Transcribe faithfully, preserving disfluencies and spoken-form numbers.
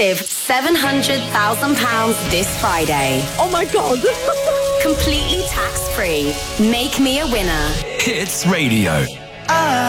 massive seven hundred thousand pounds this Friday. Oh my God. Completely tax-free. Make me a winner. Hits Radio. I